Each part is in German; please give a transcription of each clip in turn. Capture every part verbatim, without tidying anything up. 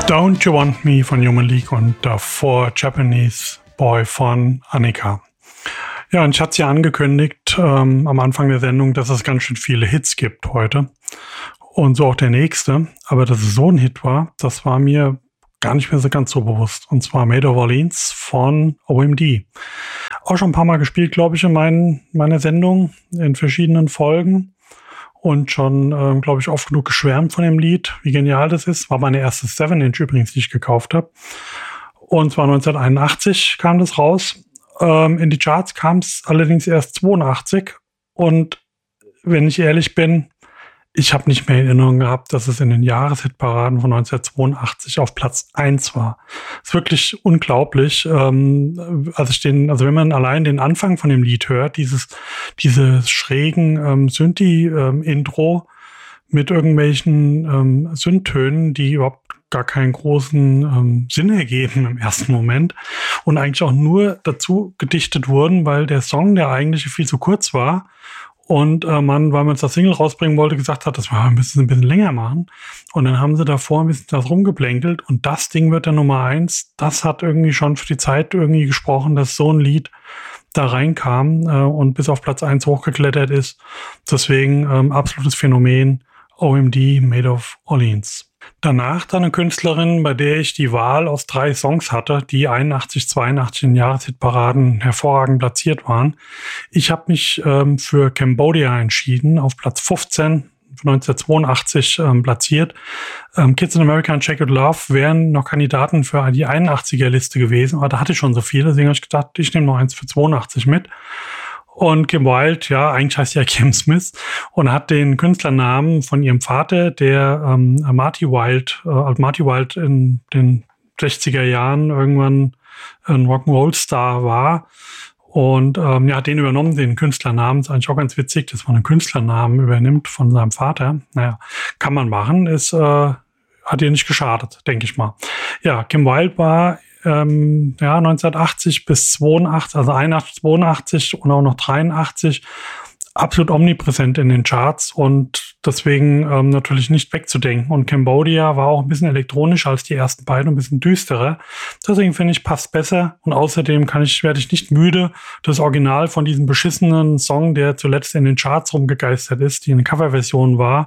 Don't You Want Me von Human League und davor Japanese Boy von Annika. Ja, und ich hatte es ja angekündigt ähm, am Anfang der Sendung, dass es ganz schön viele Hits gibt heute. Und so auch der nächste. Aber dass es so ein Hit war, das war mir gar nicht mehr so ganz so bewusst. Und zwar Made of Orleans von O M D. Auch schon ein paar Mal gespielt, glaube ich, in meinen, meiner Sendung, in verschiedenen Folgen. Und schon, ähm, glaube ich, oft genug geschwärmt von dem Lied, wie genial das ist. War meine erste seven Inch übrigens, die ich gekauft habe. Und zwar neunzehnhunderteinundachtzig kam das raus. Ähm, in die Charts kam es allerdings erst zweiundachtzig. Und wenn ich ehrlich bin, ich habe nicht mehr Erinnerung gehabt, dass es in den Jahreshitparaden von neunzehnhundertzweiundachtzig auf Platz eins war. Das ist wirklich unglaublich. Ähm, also, ich den, also wenn man allein den Anfang von dem Lied hört, dieses, dieses schrägen ähm, Synthi-Intro mit irgendwelchen ähm, Synthtönen, die überhaupt gar keinen großen ähm, Sinn ergeben im ersten Moment und eigentlich auch nur dazu gedichtet wurden, weil der Song, der eigentliche, viel zu kurz war. Und äh, man, weil man jetzt das Single rausbringen wollte, gesagt hat, das wir müssen ein bisschen länger machen. Und dann haben sie davor ein bisschen das rumgeplänkelt. Und das Ding wird der Nummer eins. Das hat irgendwie schon für die Zeit irgendwie gesprochen, dass so ein Lied da reinkam äh, und bis auf Platz eins hochgeklettert ist. Deswegen ähm, absolutes Phänomen. O M D, Made of Orleans. Danach dann eine Künstlerin, bei der ich die Wahl aus drei Songs hatte, die einundachtzig, zweiundachtzig in Jahreshitparaden hervorragend platziert waren. Ich habe mich ähm, für Cambodia entschieden, auf Platz fünfzehn, neunzehnhundertzweiundachtzig ähm, platziert. Ähm, Kids in America und Shake It Love wären noch Kandidaten für die einundachtziger-Liste gewesen, aber da hatte ich schon so viele, deswegen habe ich gedacht, ich nehme noch eins für zweiundachtzig mit. Und Kim Wilde, ja, eigentlich heißt ja Kim Smith und hat den Künstlernamen von ihrem Vater, der ähm, Marty Wilde, äh, Marty Wilde in den sechziger Jahren irgendwann ein Rock'n'Roll-Star war. Und ähm, ja, hat den übernommen, den Künstlernamen. Ist eigentlich auch ganz witzig, dass man einen Künstlernamen übernimmt von seinem Vater. Naja, kann man machen, ist, äh, hat ihr nicht geschadet, denke ich mal. Ja, Kim Wilde war Ähm, ja, neunzehnhundertachtzig bis zweiundachtzig, also einundachtzig, zweiundachtzig und auch noch dreiundachtzig, absolut omnipräsent in den Charts und deswegen ähm, natürlich nicht wegzudenken. Und Cambodia war auch ein bisschen elektronischer als die ersten beiden, ein bisschen düsterer. Deswegen finde ich, passt besser. Und außerdem kann ich, werde ich nicht müde, das Original von diesem beschissenen Song, der zuletzt in den Charts rumgegeistert ist, die eine Coverversion war,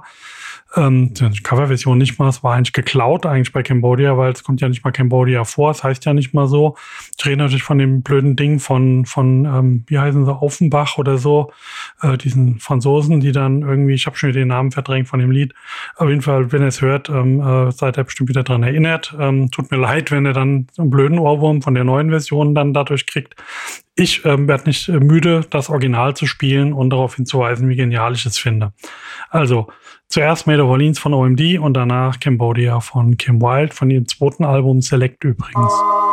Ähm, die Coverversion nicht mal, es war eigentlich geklaut eigentlich bei Cambodia, weil es kommt ja nicht mal Cambodia vor, es heißt ja nicht mal so. Ich rede natürlich von dem blöden Ding von, von ähm, wie heißen sie, Offenbach oder so, äh, diesen Franzosen, die dann irgendwie, ich habe schon wieder den Namen verdrängt von dem Lied, auf jeden Fall, wenn ihr es hört, ähm, äh, seid ihr bestimmt wieder dran erinnert. Ähm, tut mir leid, wenn ihr dann einen blöden Ohrwurm von der neuen Version dann dadurch kriegt. Ich ähm, werde nicht äh, müde, das Original zu spielen und darauf hinzuweisen, wie genial ich es finde. Also, zuerst Made of Orleans von O M D und danach Cambodia von Kim Wilde, von ihrem zweiten Album Select übrigens.